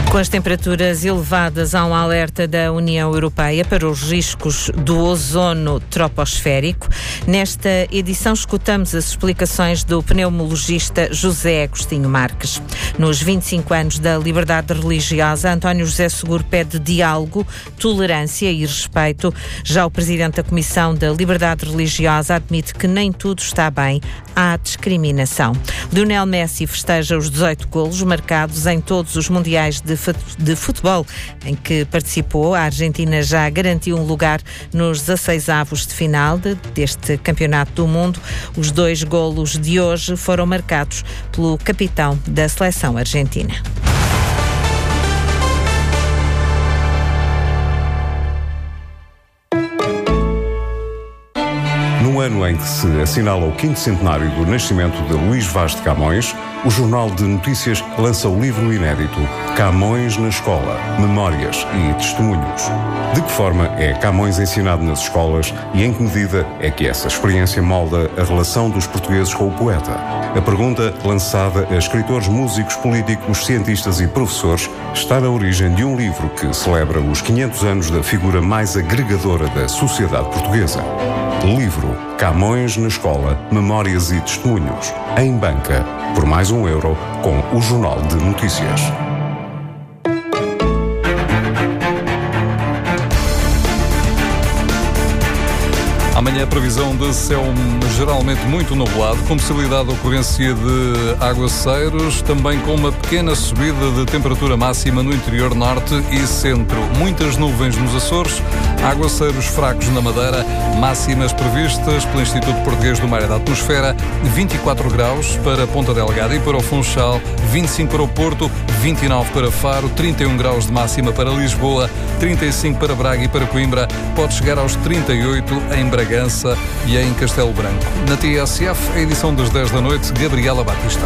Com as temperaturas elevadas, há um alerta da União Europeia para os riscos do ozono troposférico. Nesta edição escutamos as explicações do pneumologista José Agostinho Marques. Nos 25 anos da liberdade religiosa, António José Seguro pede diálogo, tolerância e respeito. Já o presidente da Comissão da Liberdade Religiosa admite que nem tudo está bem, há discriminação. Lionel Messi festeja os 18 golos marcados em todos os mundiais de futebol em que participou. A Argentina já garantiu um lugar nos 16avos de final deste Campeonato do Mundo. Os 2 golos de hoje foram marcados pelo capitão da seleção argentina. No ano em que se assinala o 5º centenário do nascimento de Luís Vaz de Camões, o Jornal de Notícias lança o livro inédito Camões na Escola, Memórias e Testemunhos. De que forma é Camões ensinado nas escolas e em que medida é que essa experiência molda a relação dos portugueses com o poeta? A pergunta, lançada a escritores, músicos, políticos, cientistas e professores, está na origem de um livro que celebra os 500 anos da figura mais agregadora da sociedade portuguesa. Livro Camões na Escola, Memórias e Testemunhos. Em banca, por mais €1, com o Jornal de Notícias. Amanhã a previsão de céu geralmente muito nublado, com possibilidade de ocorrência de aguaceiros, também com uma pequena subida de temperatura máxima no interior norte e centro. Muitas nuvens nos Açores, aguaceiros fracos na Madeira, máximas previstas pelo Instituto Português do Mar e da Atmosfera, 24 graus para Ponta Delgada e para o Funchal, 25 para o Porto, 29 para Faro, 31 graus de máxima para Lisboa, 35 para Braga e para Coimbra, pode chegar aos 38 em Bragança e em Castelo Branco. Na TSF, a edição das 10 da noite, Gabriela Batista.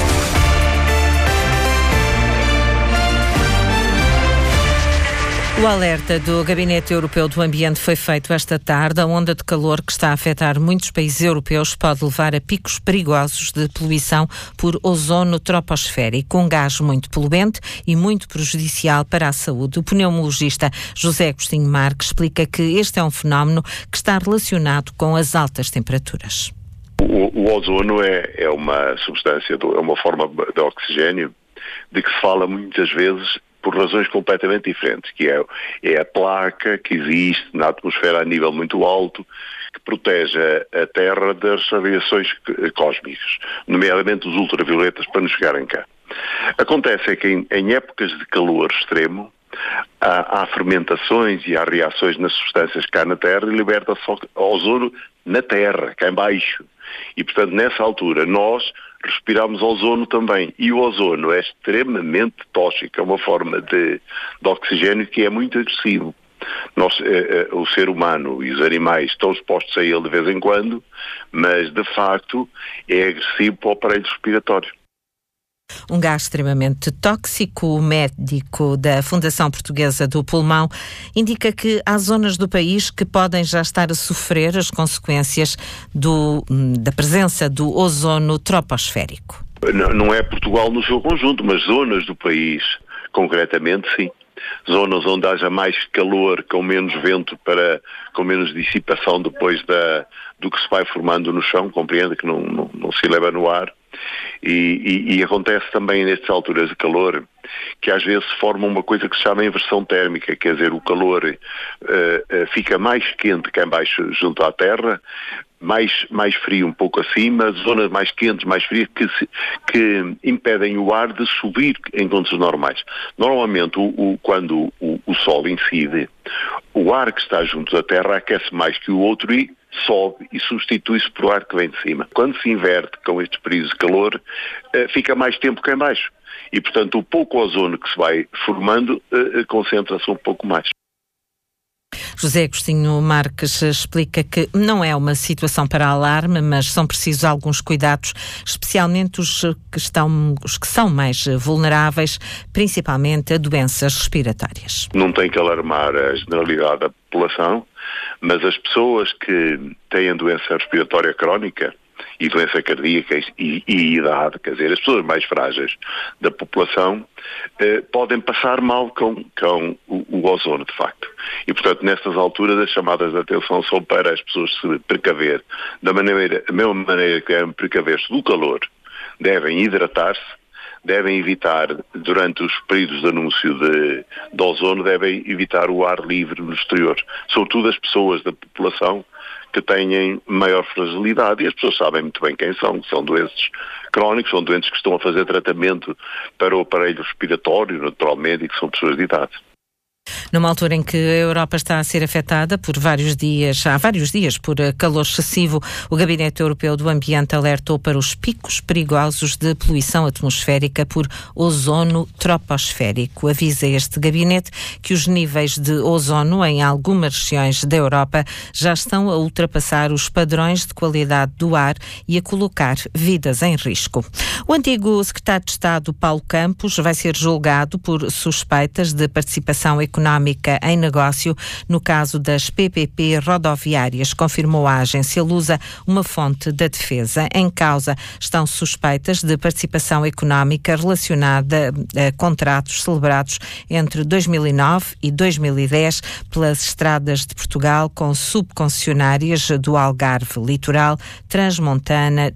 O alerta do Gabinete Europeu do Ambiente foi feito esta tarde. A onda de calor que está a afetar muitos países europeus pode levar a picos perigosos de poluição por ozono troposférico, um gás muito poluente e muito prejudicial para a saúde. O pneumologista José Agostinho Marques explica que este é um fenómeno que está relacionado com as altas temperaturas. O ozono é uma substância, é uma forma de oxigênio de que se fala muitas vezes por razões completamente diferentes, que é a placa que existe na atmosfera a nível muito alto, que protege a Terra das radiações cósmicas, nomeadamente os ultravioletas, para nos chegarem cá. Acontece é que em épocas de calor extremo, há fermentações e há reações nas substâncias cá na Terra e liberta-se ozono na Terra, cá em baixo. E, portanto, nessa altura, nós respiramos ozono também. E o ozono é extremamente tóxico, é uma forma de oxigênio que é muito agressivo. O ser humano e os animais estão expostos a ele de vez em quando, mas, de facto, é agressivo para o aparelho respiratório. Um gás extremamente tóxico. O médico da Fundação Portuguesa do Pulmão indica que há zonas do país que podem já estar a sofrer as consequências da presença do ozono troposférico. Não é Portugal no seu conjunto, mas zonas do país, concretamente, sim. Zonas onde haja mais calor, com menos vento, com menos dissipação depois do que se vai formando no chão, compreende que não se eleva no ar. E acontece também nestas alturas de calor que às vezes se forma uma coisa que se chama inversão térmica, quer dizer, o calor fica mais quente cá em baixo junto à Terra, mais frio um pouco acima, zonas mais quentes, mais frias, que impedem o ar de subir em condições normais. Normalmente, quando o Sol incide, o ar que está junto da Terra aquece mais que o outro e sobe e substitui-se por ar que vem de cima. Quando se inverte com estes períodos de calor, fica mais tempo cá em baixo. E, portanto, o pouco ozono que se vai formando concentra-se um pouco mais. José Agostinho Marques explica que não é uma situação para alarme, mas são precisos alguns cuidados, especialmente os que são mais vulneráveis, principalmente a doenças respiratórias. Não tem que alarmar a generalidade da população, mas as pessoas que têm doença respiratória crónica e doença cardíaca e idade, quer dizer, as pessoas mais frágeis da população podem passar mal com o ozono, de facto. E, portanto, nestas alturas, as chamadas de atenção são para as pessoas se precaver da mesma maneira que devem precaver-se do calor, devem hidratar-se, devem evitar, durante os períodos de anúncio de ozono, devem evitar o ar livre no exterior. Sobretudo as pessoas da população que têm maior fragilidade, e as pessoas sabem muito bem quem são doentes crónicos, são doentes que estão a fazer tratamento para o aparelho respiratório, naturalmente, e que são pessoas de idade. Numa altura em que a Europa está a ser afetada há vários dias, por calor excessivo, o Gabinete Europeu do Ambiente alertou para os picos perigosos de poluição atmosférica por ozono troposférico. Avisa este gabinete que os níveis de ozono em algumas regiões da Europa já estão a ultrapassar os padrões de qualidade do ar e a colocar vidas em risco. O antigo secretário de Estado, Paulo Campos, vai ser julgado por suspeitas de participação económica em negócio no caso das PPP rodoviárias, confirmou a agência Lusa, uma fonte da defesa. Em causa estão suspeitas de participação económica relacionada a contratos celebrados entre 2009 e 2010 pelas estradas de Portugal com subconcessionárias do Algarve Litoral, Transmontana,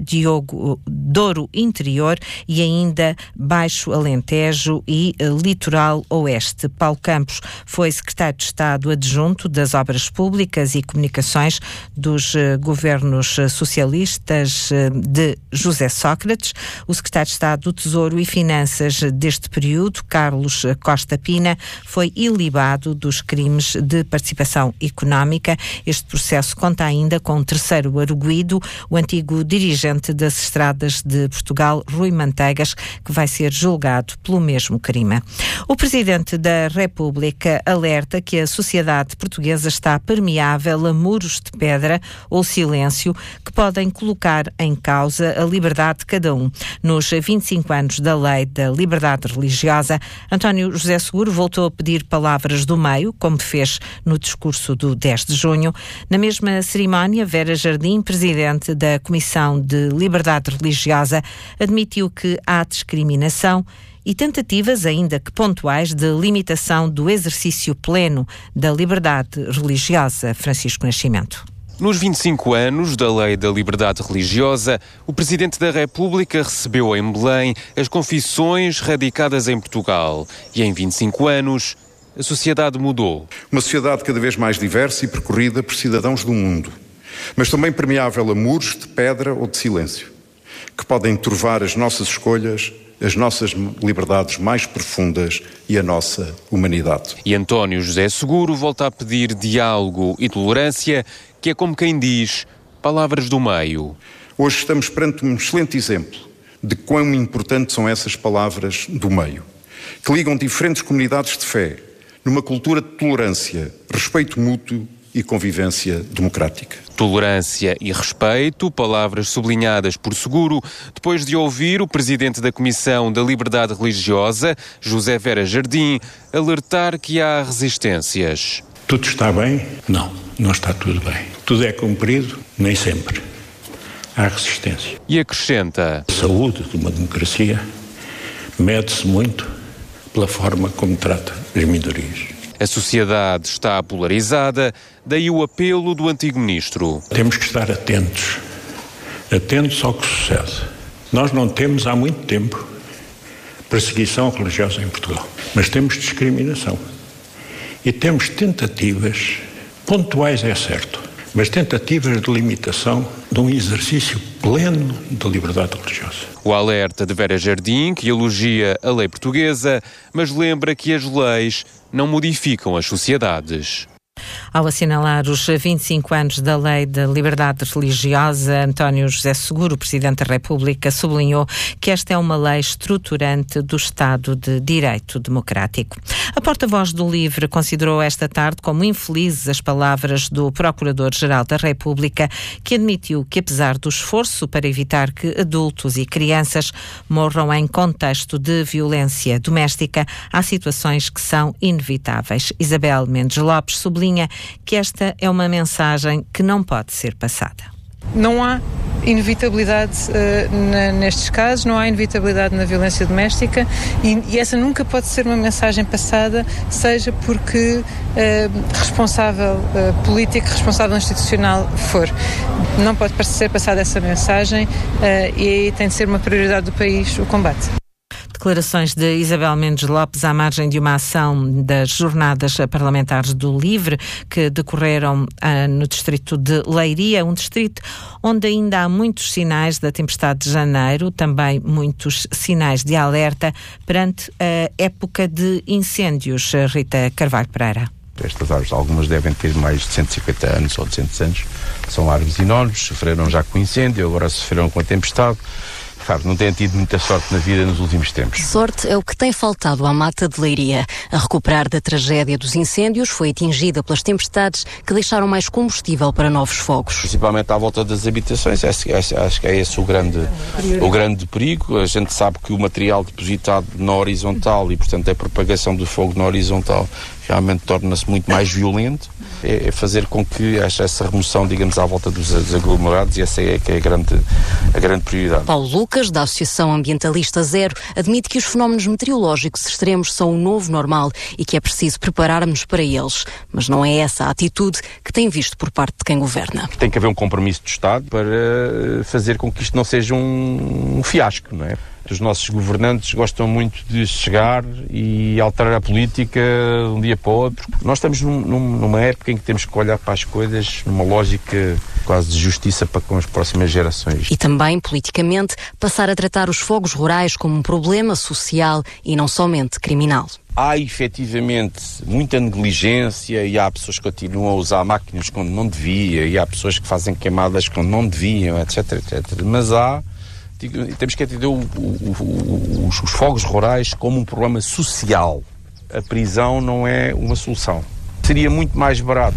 Douro Interior e ainda Baixo Alentejo e Litoral Oeste. Paulo Campos foi secretário de Estado adjunto das Obras Públicas e Comunicações dos governos socialistas de José Sócrates. O secretário de Estado do Tesouro e Finanças deste período, Carlos Costa Pina, foi ilibado dos crimes de participação económica. Este processo conta ainda com um terceiro arguido, o antigo dirigente das Estradas de Portugal, Rui Manteigas, que vai ser julgado pelo mesmo crime. O Presidente da República alerta que a sociedade portuguesa está permeável a muros de pedra ou silêncio que podem colocar em causa a liberdade de cada um. Nos 25 anos da Lei da Liberdade Religiosa, António José Seguro voltou a pedir palavras do meio, como fez no discurso do 10 de junho. Na mesma cerimónia, Vera Jardim, presidente da Comissão de Liberdade Religiosa, admitiu que há discriminação e tentativas, ainda que pontuais, de limitação do exercício pleno da liberdade religiosa. Francisco Nascimento. Nos 25 anos da Lei da Liberdade Religiosa, o Presidente da República recebeu em Belém as confissões radicadas em Portugal. E em 25 anos, a sociedade mudou. Uma sociedade cada vez mais diversa e percorrida por cidadãos do mundo, mas também permeável a muros de pedra ou de silêncio, que podem turvar as nossas escolhas, as nossas liberdades mais profundas e a nossa humanidade. E António José Seguro volta a pedir diálogo e tolerância, que é como quem diz, palavras do meio. Hoje estamos perante um excelente exemplo de quão importantes são essas palavras do meio, que ligam diferentes comunidades de fé, numa cultura de tolerância, respeito mútuo e convivência democrática. Tolerância e respeito, palavras sublinhadas por Seguro, depois de ouvir o Presidente da Comissão da Liberdade Religiosa, José Vera Jardim, alertar que há resistências. Tudo está bem? Não, não está tudo bem. Tudo é cumprido? Nem sempre. Há resistência. E acrescenta: A saúde de uma democracia mede-se muito pela forma como trata as minorias. A sociedade está polarizada, daí o apelo do antigo ministro. Temos que estar atentos ao que sucede. Nós não temos há muito tempo perseguição religiosa em Portugal, mas temos discriminação. E temos tentativas, pontuais é certo, mas tentativas de limitação de um exercício pleno da liberdade religiosa. O alerta de Vera Jardim, que elogia a lei portuguesa, mas lembra que as leis não modificam as sociedades. Ao assinalar os 25 anos da Lei da Liberdade Religiosa, António José Seguro, Presidente da República, sublinhou que esta é uma lei estruturante do Estado de Direito Democrático. A porta-voz do LIVRE considerou esta tarde como infelizes as palavras do Procurador-Geral da República, que admitiu que, apesar do esforço para evitar que adultos e crianças morram em contexto de violência doméstica, há situações que são inevitáveis. Isabel Mendes Lopes sublinha que esta é uma mensagem que não pode ser passada. Não há inevitabilidade nestes casos, não há inevitabilidade na violência doméstica e essa nunca pode ser uma mensagem passada, seja porque responsável político, responsável institucional for. Não pode ser passada essa mensagem e tem de ser uma prioridade do país o combate. Declarações de Isabel Mendes Lopes à margem de uma ação das Jornadas Parlamentares do Livre que decorreram no distrito de Leiria, um distrito onde ainda há muitos sinais da tempestade de janeiro, também muitos sinais de alerta perante a época de incêndios. Rita Carvalho Pereira. Estas árvores, algumas devem ter mais de 150 anos ou 200 anos, são árvores enormes, sofreram já com incêndio, agora sofreram com a tempestade. Claro, não têm tido muita sorte na vida nos últimos tempos. Sorte é o que tem faltado à Mata de Leiria. A recuperar da tragédia dos incêndios, foi atingida pelas tempestades que deixaram mais combustível para novos fogos. Principalmente à volta das habitações, acho que é esse o grande perigo. A gente sabe que o material depositado na horizontal e, portanto, a propagação do fogo na horizontal realmente torna-se muito mais violento. É fazer com que essa remoção, digamos, à volta dos aglomerados, e essa é que é a grande prioridade. Paulo Lucas, da Associação Ambientalista Zero, admite que os fenómenos meteorológicos extremos são o novo normal e que é preciso preparar-nos para eles. Mas não é essa a atitude que tem visto por parte de quem governa. Tem que haver um compromisso do Estado para fazer com que isto não seja um fiasco, não é? Os nossos governantes gostam muito de chegar e alterar a política de um dia para o outro. Nós estamos numa época em que temos que olhar para as coisas numa lógica quase de justiça para com as próximas gerações. E também, politicamente, passar a tratar os fogos rurais como um problema social e não somente criminal. Há efetivamente muita negligência e há pessoas que continuam a usar máquinas quando não devia e há pessoas que fazem queimadas quando não deviam, etc. Mas temos que entender os fogos rurais como um problema social. A prisão não é uma solução. Seria muito mais barato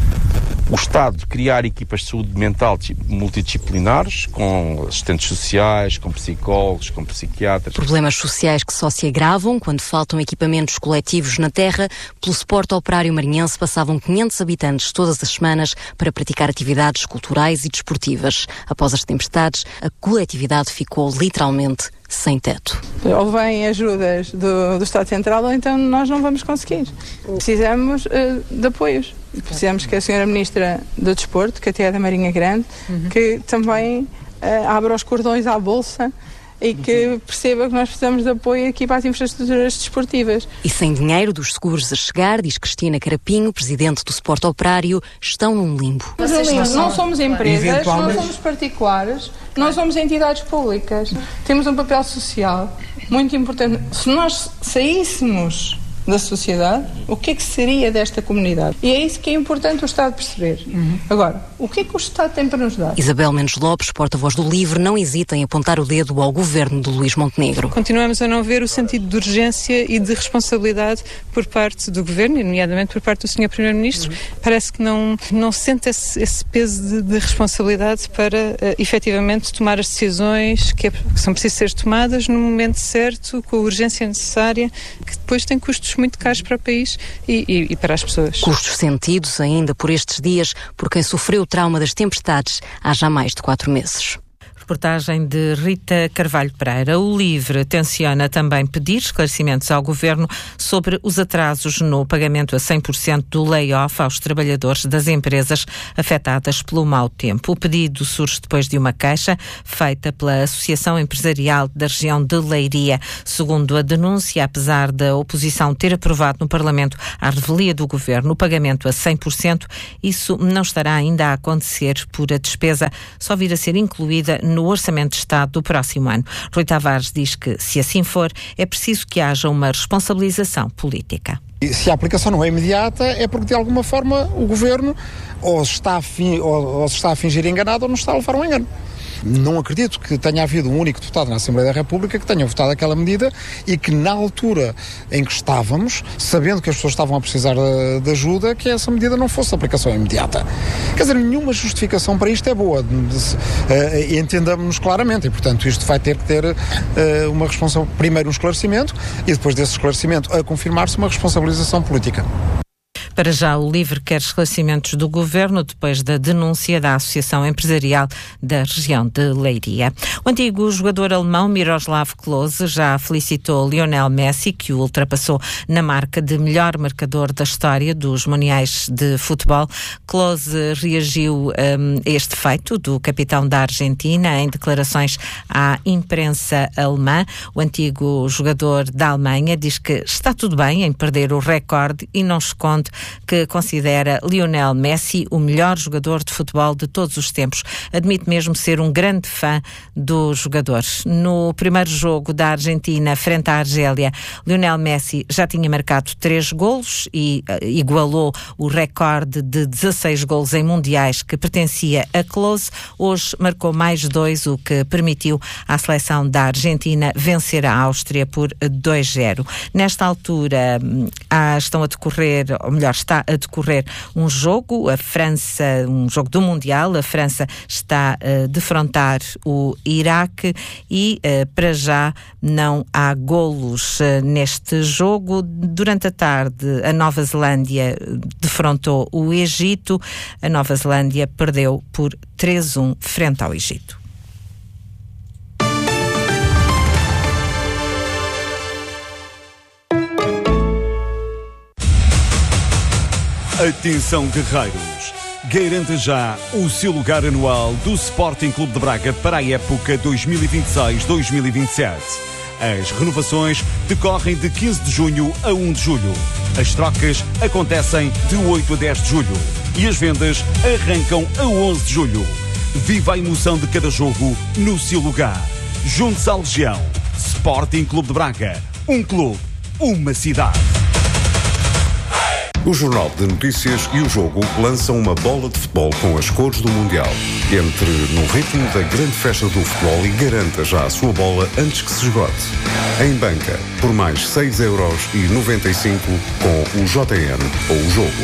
o Estado criar equipas de saúde mental multidisciplinares, com assistentes sociais, com psicólogos, com psiquiatras. Problemas sociais que só se agravam quando faltam equipamentos coletivos na terra. Pelo Suporte Operário Marinhense passavam 500 habitantes todas as semanas para praticar atividades culturais e desportivas. Após as tempestades, a coletividade ficou literalmente sem teto. Ou vêm ajudas do Estado Central ou então nós não vamos conseguir. Precisamos de apoios. Precisamos que a Sra. Ministra do Desporto, que até é da Marinha Grande, que também abra os cordões à bolsa e que perceba que nós precisamos de apoio aqui para as infraestruturas desportivas. E sem dinheiro dos seguros a chegar, diz Cristina Carapinho, presidente do Suporte Operário, estão num limbo. Não somos empresas, não somos particulares, não somos entidades públicas. Temos um papel social muito importante. Se nós saíssemos da sociedade, o que é que seria desta comunidade? E é isso que é importante o Estado perceber. Agora, o que é que o Estado tem para nos dar? Isabel Mendes Lopes, porta-voz do LIVRE, não hesita em apontar o dedo ao governo de Luís Montenegro. Continuamos a não ver o sentido de urgência e de responsabilidade por parte do governo, e nomeadamente por parte do Sr. Primeiro-Ministro. Parece que não sente esse peso de responsabilidade para efetivamente tomar as decisões que são precisas ser tomadas no momento certo, com a urgência necessária, que depois tem custos muito caros para o país e para as pessoas. Custos sentidos ainda por estes dias por quem sofreu o trauma das tempestades há já mais de 4 meses. Reportagem de Rita Carvalho Pereira. O LIVRE tenciona também pedir esclarecimentos ao Governo sobre os atrasos no pagamento a 100% do lay-off aos trabalhadores das empresas afetadas pelo mau tempo. O pedido surge depois de uma queixa feita pela Associação Empresarial da região de Leiria. Segundo a denúncia, apesar da oposição ter aprovado no Parlamento a revelia do Governo o pagamento a 100%, isso não estará ainda a acontecer por a despesa só vir a ser incluída no Orçamento de Estado do próximo ano. Rui Tavares diz que, se assim for, é preciso que haja uma responsabilização política. E se a aplicação não é imediata, é porque, de alguma forma, o Governo ou se está a fingir enganado ou não está a levar um engano. Não acredito que tenha havido um único deputado na Assembleia da República que tenha votado aquela medida e que, na altura em que estávamos, sabendo que as pessoas estavam a precisar de ajuda, que essa medida não fosse de aplicação imediata. Quer dizer, nenhuma justificação para isto é boa. Entendamos-nos claramente e, portanto, isto vai ter que ter uma primeiro um esclarecimento e depois desse esclarecimento a confirmar-se uma responsabilização política. Para já, o LIVRE quer esclarecimentos do Governo depois da denúncia da Associação Empresarial da região de Leiria. O antigo jogador alemão Miroslav Klose já felicitou Lionel Messi, que o ultrapassou na marca de melhor marcador da história dos mundiais de futebol. Klose reagiu a este feito do capitão da Argentina em declarações à imprensa alemã. O antigo jogador da Alemanha diz que está tudo bem em perder o recorde e não esconde que considera Lionel Messi o melhor jogador de futebol de todos os tempos. Admite mesmo ser um grande fã do jogador. No primeiro jogo da Argentina frente à Argélia, Lionel Messi já tinha marcado 3 golos e igualou o recorde de 16 golos em mundiais que pertencia a Klose. Hoje marcou mais 2, o que permitiu à seleção da Argentina vencer a Áustria por 2-0. Nesta altura estão a decorrer, ou melhor, está a decorrer um jogo, um jogo do Mundial. A França está a defrontar o Iraque e para já não há golos neste jogo. Durante a tarde, a Nova Zelândia defrontou o Egito. A Nova Zelândia perdeu por 3-1 frente ao Egito. Atenção, guerreiros! Garanta já o seu lugar anual do Sporting Clube de Braga para a época 2026-2027. As renovações decorrem de 15 de junho a 1 de julho. As trocas acontecem de 8 a 10 de julho. E as vendas arrancam a 11 de julho. Viva a emoção de cada jogo no seu lugar. Junte-se à Legião. Sporting Clube de Braga. Um clube, uma cidade. O Jornal de Notícias e o Jogo lançam uma bola de futebol com as cores do Mundial. Entre no ritmo da grande festa do futebol e garanta já a sua bola antes que se esgote. Em banca, por mais 6,95€ com o JN ou o Jogo.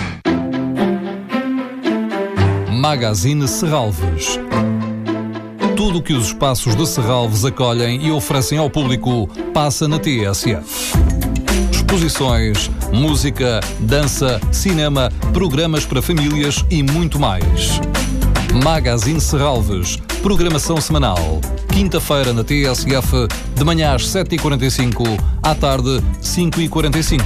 Magazine Serralves. Tudo o que os espaços de Serralves acolhem e oferecem ao público passa na TSF. Exposições, música, dança, cinema, programas para famílias e muito mais. Magazine Serralves, programação semanal. Quinta-feira na TSF, de manhã às 7h45, à tarde 5h45.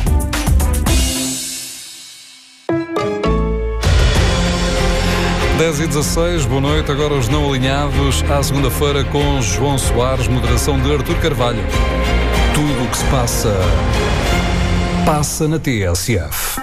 Dez e 16, boa noite. Agora os não alinhados à segunda-feira com João Soares, moderação de Artur Carvalho. Tudo o que se passa na TSF.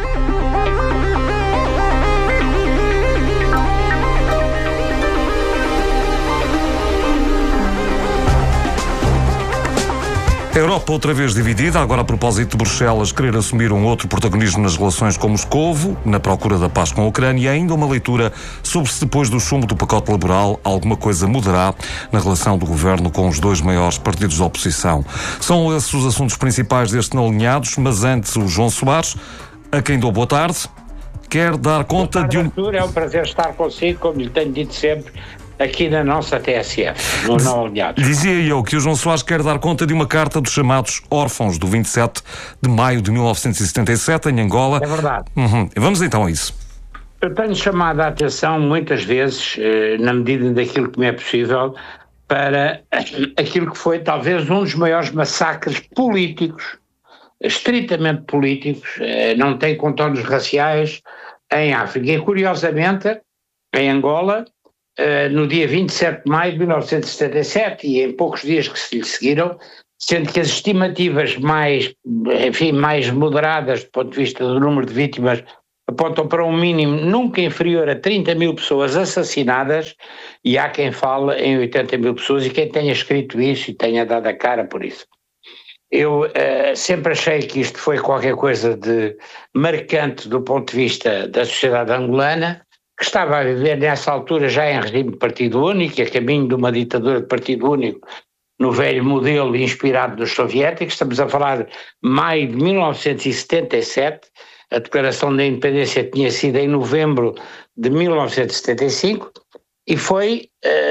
A Europa outra vez dividida, agora a propósito de Bruxelas querer assumir um outro protagonismo nas relações com Moscovo, na procura da paz com a Ucrânia, e ainda uma leitura sobre se depois do chumbo do pacote laboral alguma coisa mudará na relação do governo com os 2 maiores partidos da oposição. São esses os assuntos principais deste Não Alinhados, mas antes o João Soares, a quem dou boa tarde, quer dar conta de um... Arthur, é um prazer estar consigo, como lhe tenho dito sempre, aqui na nossa TSF, no Não Alinhados. Dizia eu que o João Soares quer dar conta de uma carta dos chamados órfãos do 27 de maio de 1977, em Angola. É verdade. Vamos então a isso. Eu tenho chamado a atenção muitas vezes, na medida daquilo que me é possível, para aquilo que foi talvez um dos maiores massacres políticos, estritamente políticos, não tem contornos raciais, em África. E curiosamente, em Angola, no dia 27 de maio de 1977 e em poucos dias que se lhe seguiram, sendo que as estimativas mais moderadas do ponto de vista do número de vítimas apontam para um mínimo nunca inferior a 30 mil pessoas assassinadas, e há quem fale em 80 mil pessoas, e quem tenha escrito isso e tenha dado a cara por isso. Eu sempre achei que isto foi qualquer coisa de marcante do ponto de vista da sociedade angolana, que estava a viver nessa altura já em regime de partido único, a caminho de uma ditadura de partido único, no velho modelo inspirado dos soviéticos. Estamos a falar de maio de 1977, a declaração da independência tinha sido em novembro de 1975, e foi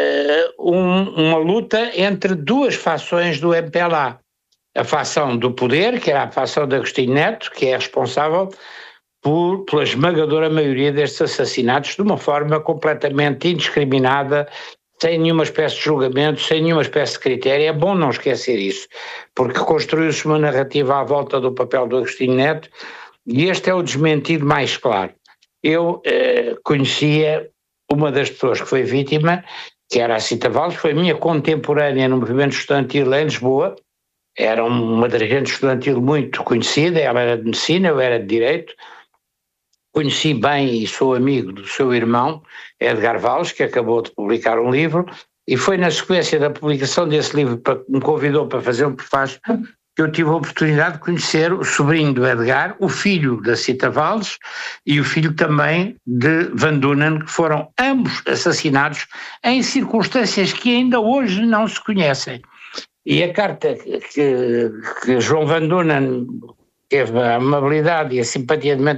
uma luta entre 2 fações do MPLA. A facção do poder, que era a facção de Agostinho Neto, que é responsável pela esmagadora maioria destes assassinatos de uma forma completamente indiscriminada, sem nenhuma espécie de julgamento, sem nenhuma espécie de critério. É bom não esquecer isso, porque construiu-se uma narrativa à volta do papel do Agostinho Neto, e este é o desmentido mais claro. Eu conhecia uma das pessoas que foi vítima, que era a Cita Valles, foi minha contemporânea no movimento estudantil em Lisboa, era uma dirigente estudantil muito conhecida, ela era de medicina, eu era de direito. Conheci bem e sou amigo do seu irmão, Edgar Valles, que acabou de publicar um livro, e foi na sequência da publicação desse livro que me convidou para fazer um prefácio que eu tive a oportunidade de conhecer o sobrinho do Edgar, o filho da Cita Valles e o filho também de Van Dunen, que foram ambos assassinados em circunstâncias que ainda hoje não se conhecem. E a carta que João Van Dunen teve a amabilidade e a simpatia de me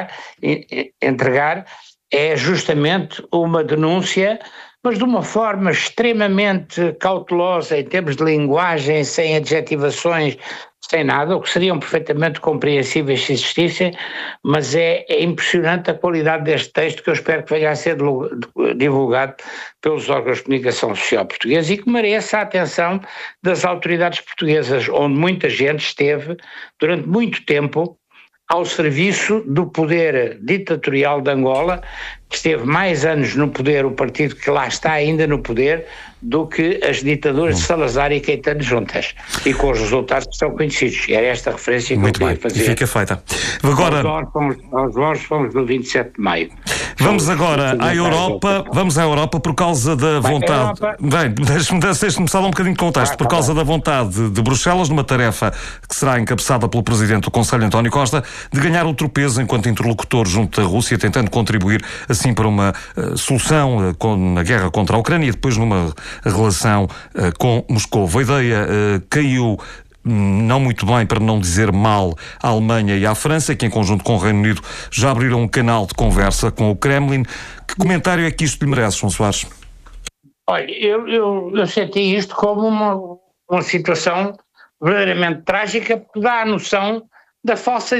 entregar é justamente uma denúncia, mas de uma forma extremamente cautelosa em termos de linguagem, sem adjetivações, sem nada, o que seriam perfeitamente compreensíveis se existissem, mas é impressionante a qualidade deste texto, que eu espero que venha a ser divulgado pelos órgãos de comunicação social portugueses e que mereça a atenção das autoridades portuguesas, onde muita gente esteve durante muito tempo ao serviço do poder ditatorial de Angola, que esteve mais anos no poder, o partido que lá está ainda no poder, do que as ditaduras de Salazar e Caetano juntas, e com os resultados que são conhecidos. Era esta a referência que muito eu queria bem, fazer. Fica feita. Agora, aos órfãos do 27 de maio. Vamos agora à Europa, por causa da vontade. Bem, deixe-me só dar um bocadinho de contexto. Por causa da vontade de Bruxelas, numa tarefa que será encabeçada pelo Presidente do Conselho, António Costa, de ganhar outro peso enquanto interlocutor junto da Rússia, tentando contribuir assim para uma solução na guerra contra a Ucrânia e depois numa relação com Moscou. A ideia caiu não muito bem, para não dizer mal, à Alemanha e à França, que em conjunto com o Reino Unido já abriram um canal de conversa com o Kremlin. Que comentário é que isto lhe merece, João Soares? Olha, eu senti isto como uma situação verdadeiramente trágica, porque dá a noção da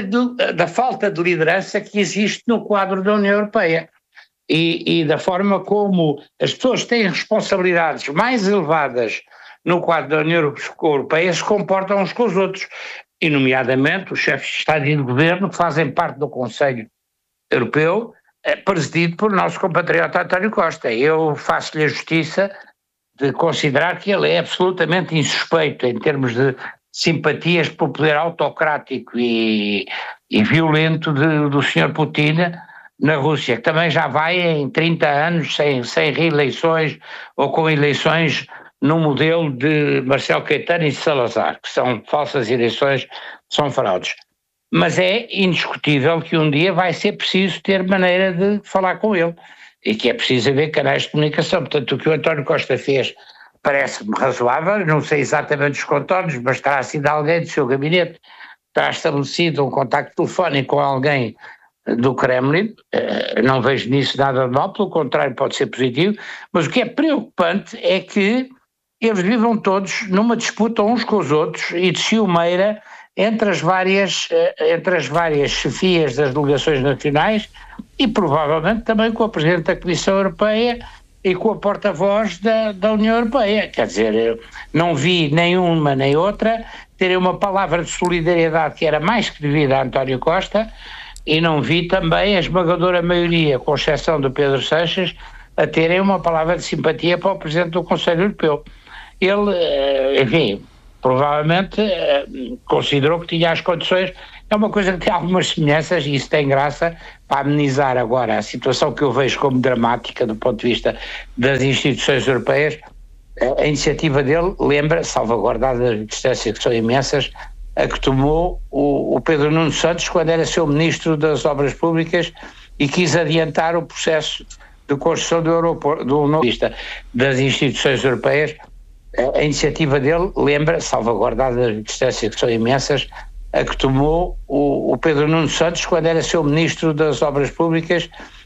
falta de liderança que existe no quadro da União Europeia e da forma como as pessoas têm responsabilidades mais elevadas no quadro da União Europeia se comportam uns com os outros, e nomeadamente os chefes de Estado e de Governo que fazem parte do Conselho Europeu, presidido por nosso compatriota António Costa. Eu faço-lhe a justiça de considerar que ele é absolutamente insuspeito em termos de simpatias pelo poder autocrático e violento do Sr. Putin na Rússia, que também já vai em 30 anos sem reeleições ou com eleições no modelo de Marcelo Caetano e de Salazar, que são falsas eleições, são fraudes. Mas é indiscutível que um dia vai ser preciso ter maneira de falar com ele e que é preciso haver canais de comunicação. Portanto, o que o António Costa fez parece-me razoável, não sei exatamente os contornos, mas terá sido alguém do seu gabinete, terá estabelecido um contacto telefónico com alguém do Kremlin, não vejo nisso nada de mal, pelo contrário pode ser positivo, mas o que é preocupante é que eles vivam todos numa disputa uns com os outros e de ciumeira entre as várias chefias das delegações nacionais e provavelmente também com a Presidente da Comissão Europeia e com a porta-voz da União Europeia. Quer dizer, não vi nenhuma nem outra terem uma palavra de solidariedade que era mais que devida a António Costa, e não vi também a esmagadora maioria, com exceção do Pedro Sanches, a terem uma palavra de simpatia para o Presidente do Conselho Europeu. Ele, enfim, provavelmente considerou que tinha as condições. É uma coisa que tem algumas semelhanças, e isso tem graça para amenizar agora a situação que eu vejo como dramática do ponto de vista das instituições europeias. A iniciativa dele lembra, salvaguardadas as distâncias que são imensas, a que tomou o Pedro Nuno Santos quando era seu Ministro das Obras Públicas e quis adiantar o processo de construção do aeroporto, do novo vista das instituições europeias. A iniciativa dele lembra, salvaguardadas as distâncias que são imensas, a que tomou o Pedro Nuno Santos quando era seu Ministro das Obras Públicas